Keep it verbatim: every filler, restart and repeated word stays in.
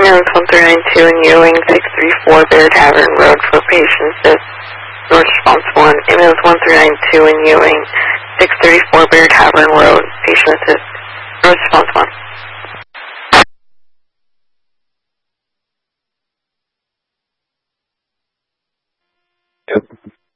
ambulance one three nine two in Ewing, six three four Bear Tavern Road for patient assist. North response one. Ambulance one three nine two in Ewing, six three four Bear Tavern Road, patient assist. North response one. Yep.